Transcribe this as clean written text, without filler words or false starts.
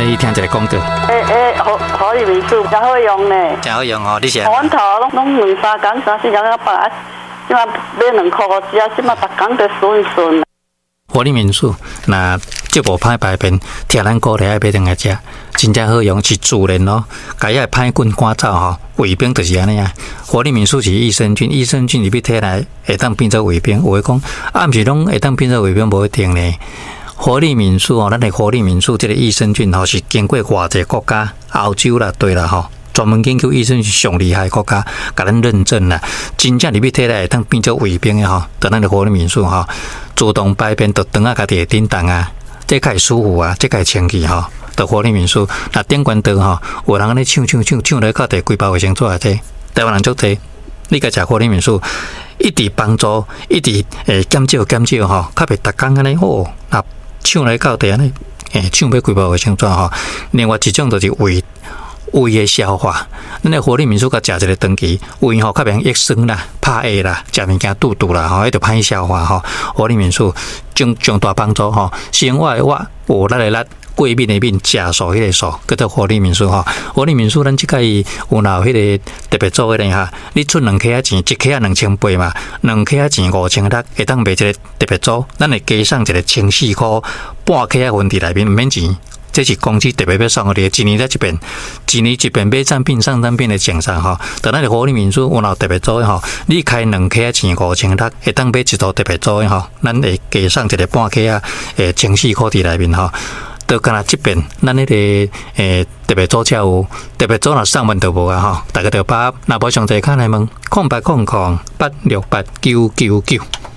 来听一个广告。 可以民宿真好用呢， 真好用哦，你是？ 阮头拢2、3工、3、4工要办，即马买2块5只，即马逐工都顺顺。 活力民宿，那这无歹排便，听咱鼓励爱买回来食，真正好用，是自然咯。甲遐歹菌赶走吼，胃病就是安尼啊。活力民宿是益生菌，益生菌入去体内会当变做胃病，有诶讲啊，毋是拢会当变做胃病，无一定呢。活力民宿哦，咱的活力民宿这个益生菌吼是经过偌济国家，澳洲啦，对啦吼。专门研究益生菌上厉害国家，甲咱认证啦，真正入去体内会当变做胃病诶吼，在咱的活力民宿吼，自动排便就当啊家己会叮当啊，这较会舒服啊，这较会清气吼。到活力民宿，那顶悬桌吼，有人安尼抢来到第规包卫生纸啊，这台湾人足多，你甲食活力民宿，一直帮助，一直减少吼，较袂逐工安尼哦，那抢来到第安尼抢要规包卫生纸吼。另外一种就是胃的消化，咱的活力民宿甲食一个长期，胃吼较袂益酸啦、拍压啦、食物件肚啦吼，迄就歹消化吼。活力民宿上大帮助吼，生活的活，力的力，过敏的敏，食素迄个素，叫做活力民宿吼。活力民宿咱即个有闹迄个特别做的哈，你出2克仔钱，1克仔2800嘛，2克仔钱5600，会当买一个特别组，咱会加送一个14块，半克仔分伫内面，毋免钱。这是公司特别要送的，一年一遍买产品上产品的奖赏吼。在咱的活力民宿有闹特别组的吼，你开2克仔钱5600，会当买一组特别组的吼，咱会加送一个半克仔14块伫内面吼。都干那这边，咱那个特别组才有，特别组若上门都无啊吼，大家就把若无详细看来问，0800-868-999。